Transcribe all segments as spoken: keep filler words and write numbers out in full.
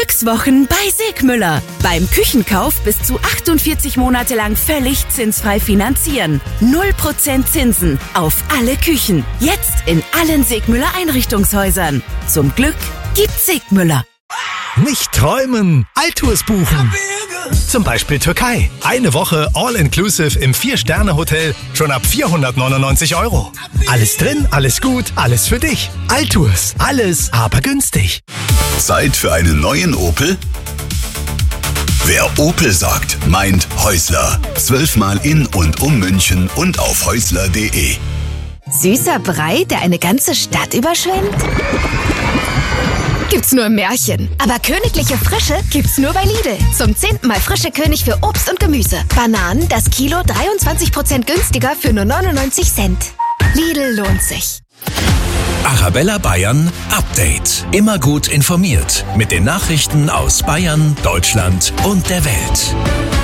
Glückswochen bei Segmüller. Beim Küchenkauf bis zu achtundvierzig Monate lang völlig zinsfrei finanzieren. null Prozent Zinsen auf alle Küchen. Jetzt in allen Segmüller Einrichtungshäusern. Zum Glück gibt's Segmüller. Nicht träumen, Altours buchen. Zum Beispiel Türkei. Eine Woche All-Inclusive im vier-Sterne-Hotel schon ab vierhundertneunundneunzig Euro. Alles drin, alles gut, alles für dich. Altours, alles aber günstig. Zeit für einen neuen Opel? Wer Opel sagt, meint Häusler. Zwölfmal in und um München und auf häusler punkt de. Süßer Brei, der eine ganze Stadt überschwemmt? Gibt's nur im Märchen. Aber königliche Frische gibt's nur bei Lidl. Zum zehnten Mal frische König für Obst und Gemüse. Bananen das Kilo dreiundzwanzig Prozent günstiger für nur neunundneunzig Cent. Lidl lohnt sich. Arabella Bayern Update. Immer gut informiert mit den Nachrichten aus Bayern, Deutschland und der Welt.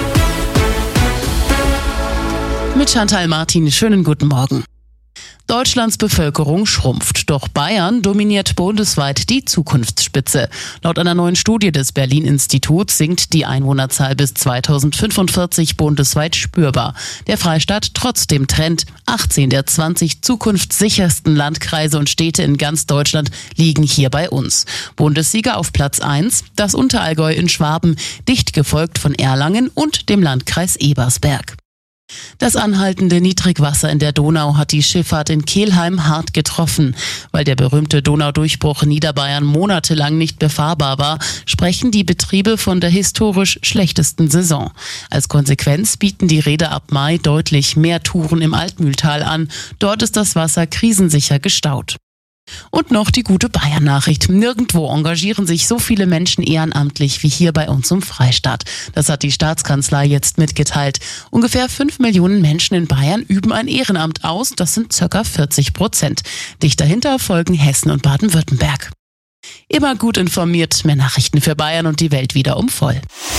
Mit Chantal Martin, schönen guten Morgen. Deutschlands Bevölkerung schrumpft, doch Bayern dominiert bundesweit die Zukunftsspitze. Laut einer neuen Studie des Berlin-Instituts sinkt die Einwohnerzahl bis zweitausendfünfundvierzig bundesweit spürbar. Der Freistaat trotz dem Trend. achtzehn der zwanzig zukunftssichersten Landkreise und Städte in ganz Deutschland liegen hier bei uns. Bundessieger auf Platz eins, das Unterallgäu in Schwaben, dicht gefolgt von Erlangen und dem Landkreis Ebersberg. Das anhaltende Niedrigwasser in der Donau hat die Schifffahrt in Kelheim hart getroffen. Weil der berühmte Donaudurchbruch Niederbayern monatelang nicht befahrbar war, sprechen die Betriebe von der historisch schlechtesten Saison. Als Konsequenz bieten die Reeder ab Mai deutlich mehr Touren im Altmühltal an. Dort ist das Wasser krisensicher gestaut. Und noch die gute Bayern-Nachricht. Nirgendwo engagieren sich so viele Menschen ehrenamtlich wie hier bei uns im Freistaat. Das hat die Staatskanzlei jetzt mitgeteilt. Ungefähr fünf Millionen Menschen in Bayern üben ein Ehrenamt aus. Das sind circa vierzig Prozent. Dicht dahinter folgen Hessen und Baden-Württemberg. Immer gut informiert. Mehr Nachrichten für Bayern und die Welt wieder um voll.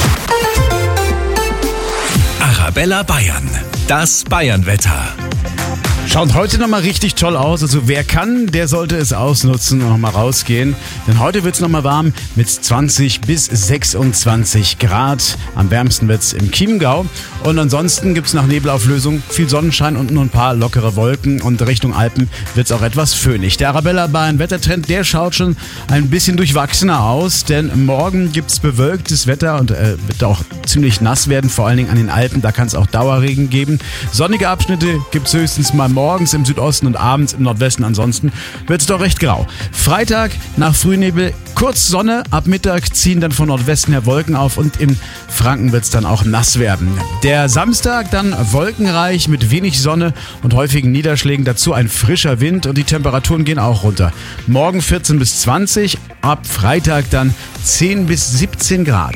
Arabella Bayern. Das Bayern-Wetter. Schaut heute nochmal richtig toll aus. Also wer kann, der sollte es ausnutzen und nochmal rausgehen. Denn heute wird es nochmal warm mit zwanzig bis sechsundzwanzig Grad. Am wärmsten wird es im Chiemgau. Und ansonsten gibt es nach Nebelauflösung viel Sonnenschein und nur ein paar lockere Wolken. Und Richtung Alpen wird es auch etwas föhnig. Der Arabella Bayern Wettertrend, der schaut schon ein bisschen durchwachsener aus. Denn morgen gibt es bewölktes Wetter und äh, wird auch ziemlich nass werden. Vor allen Dingen an den Alpen, da kann es auch Dauerregen geben. Sonnige Abschnitte gibt es höchstens mal morgens im Südosten und abends im Nordwesten. Ansonsten wird es doch recht grau. Freitag nach Frühnebel kurz Sonne. Ab Mittag ziehen dann von Nordwesten her Wolken auf und in Franken wird es dann auch nass werden. Der Samstag dann wolkenreich mit wenig Sonne und häufigen Niederschlägen. Dazu ein frischer Wind und die Temperaturen gehen auch runter. Morgen vierzehn bis zwanzig, ab Freitag dann zehn bis siebzehn Grad.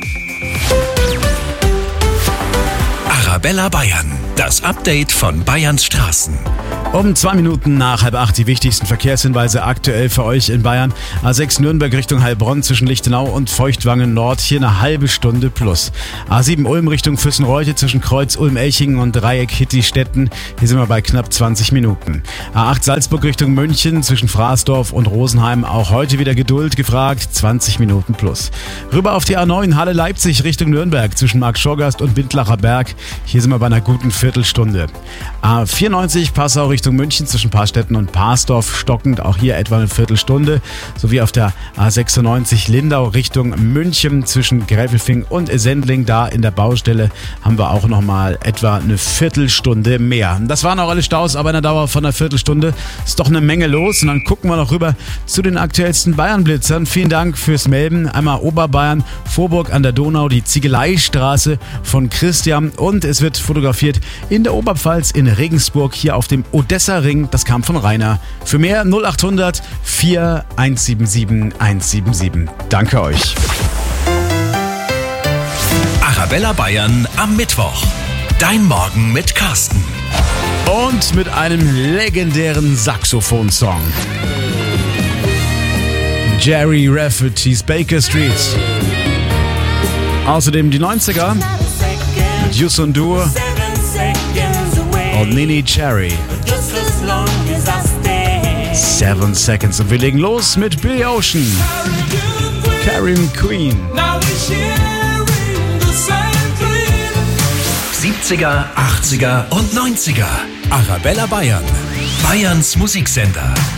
Arabella Bayern. Das Update von Bayerns Straßen. Um zwei Minuten nach halb acht die wichtigsten Verkehrshinweise aktuell für euch in Bayern. A sechs Nürnberg Richtung Heilbronn zwischen Lichtenau und Feuchtwangen Nord. Hier eine halbe Stunde plus. A sieben Ulm Richtung Füssenreuth zwischen Kreuz Ulm-Elchingen und Dreieck Hittistetten. Hier sind wir bei knapp zwanzig Minuten. A acht Salzburg Richtung München zwischen Fraßdorf und Rosenheim. Auch heute wieder Geduld gefragt. zwanzig Minuten plus. Rüber auf die A neun Halle Leipzig Richtung Nürnberg zwischen Markt-Schorgast und Bindlacher Berg. Hier sind wir bei einer guten Viertelstunde. A vierundneunzig Passau Richtung München zwischen Paarstetten und Parsdorf stockend, auch hier etwa eine Viertelstunde, sowie auf der A sechsundneunzig Lindau Richtung München zwischen Gräfelfing und Sendling, da in der Baustelle haben wir auch nochmal etwa eine Viertelstunde mehr. Das waren auch alle Staus, aber in der Dauer von einer Viertelstunde ist doch eine Menge los und dann gucken wir noch rüber zu den aktuellsten Bayern-Blitzern. Vielen Dank fürs Melden. Einmal Oberbayern, Vorburg an der Donau, die Ziegeleistraße von Christian und es wird fotografiert in der Oberpfalz in Regensburg hier auf dem Odessa-Ring. Das kam von Rainer. Für mehr null acht hundert vier eins sieben sieben eins sieben sieben. Danke euch. Arabella Bayern am Mittwoch. Dein Morgen mit Carsten. Und mit einem legendären Saxophon-Song. Jerry Rafferty's Baker Street. Außerdem die neunziger mit Yusun Dur und Nini Cherry. Seven Seconds. Und wir legen los mit Billy Ocean. Karen Queen. siebziger, achtziger und neunziger. Arabella Bayern. Bayerns Musiksender.